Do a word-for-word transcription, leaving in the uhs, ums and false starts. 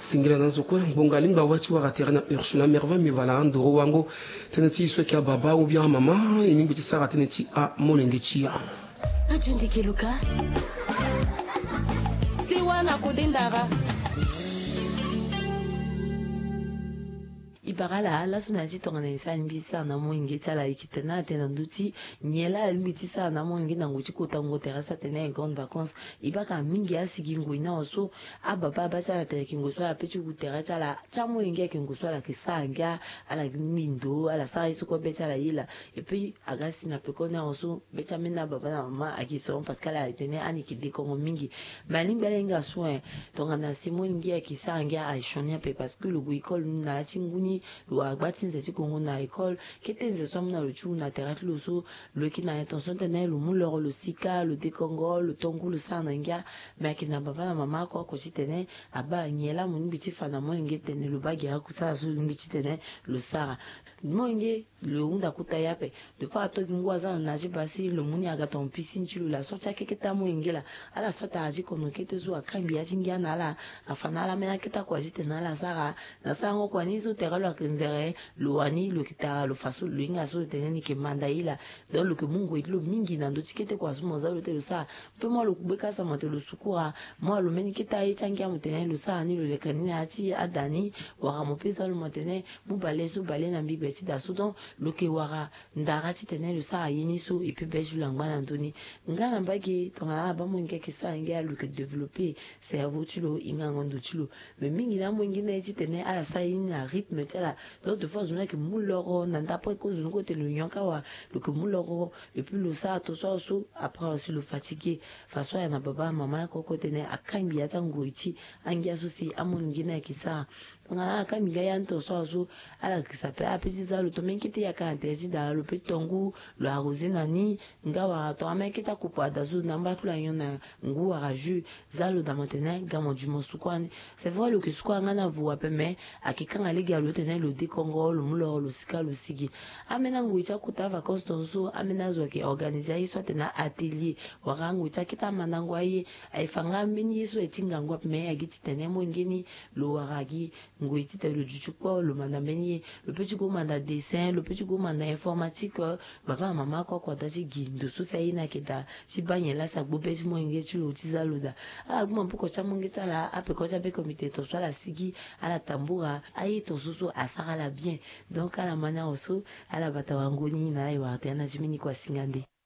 singila nanzo ko bongaling ba wati wa raterana Ursula Merveille mi vala ndoro wango teneti so kia baba ou bien mama ini biti sara teneti a molenge chia ajundi kiluka siwana kudindara ibarala la sunati tongana isa mbisa na mwingi tala ikitena tena nduti nyela mbiti sa na mwingi na nguti kota ngote rasa tena en grande vacances ibaka mingi asigi ngwina oso ababa ba tala tele kingoso la petu kutera tala chamu inge kingoso la kisanga ala mindo ala sa isu ko beta la ila et puis agasi na pekona oso beta mena baba na mama akiso parce qu'elle a tenu ani ki dekongo mingi balinga lenga soin tongana simo inge kisanga a shonia pe parce que le guikol na chinguni lo agbatinze tikongo na école ketenze somna lo chu na terate lo so lo ki na intention tene lo muloro lo sika lo dekongo lo tongu lo sana ngia mais kina baba na mama ko ko tene aba nyela muni biti fana mo nge tene lo bagia kusa so biti tene lo sara mo nge lo unda kutaya pe de fa to ngwa za na ji basi lo muni aga ton piscine chu la sortia keketa mo ngela ala sota aji kono keto zo akambi ya jingia na la afana la mena keta kwa jitena la sara na sango kwa nizo teralo nzere luani lukita lufasu luinga so teneni ke mandaila do luke mungu ilo mingi na ndo tikete kwa sumo za lote lusa pe mo lukubeka sa moto lusukura mo lo meni kita ichangia mutene lusa ni lulekani ati adani wara mopesa lu motene mubale su bale na mbibe ti da sudan luke wara ndara ti tene lusa yini so et puis beju langwana ndoni ngana mbaki tonga ba mo ngeke sa ngia luke développer cerveau tulo inga ngondo tulo mais mingi na mo ngine ti tene ala sa yini na rythme tela donc de fois on a que mouloro nanda pas cause nous côté le nyanka wa le que mouloro et puis le ça tout ça so après aussi le fatigué façon ya na baba mama ko côté ne akangi ya tango iti angia so si amon ngina kisa ngana akangi ya nto so so ala kisa pe apesi za le to menkiti ya kan tezi da le petongu le arrosé nani ngawa to amekita kupa da zo namba tula yona ngu ara ju za le da maintenant gamo du mosukwani c'est vrai le que sukwa ngana vous ape mais akikanga liga le tene le décongo le muloro le sika le sigi amena nguicha kuta vacances tonzo amena zo ke organiser iso tena atelier wara nguicha kita manangwa yi aifanga mini iso etinga ngwa me agiti tene mo ngeni lo waragi nguichi te le juchuko le manda meni le petit go manda dessin le petit go manda informatique baba mama ko ko dasi gindo so sai na kita sibanye la sa gbo pesi mo ngechi lo tizaluda ala gbo mpoko cha mo ngita la ape ko cha be comité to so la sigi ala tambura ayi to so asara la bien donc à la manière aussi à la bata wangoni na iwa tena jimini kwa singande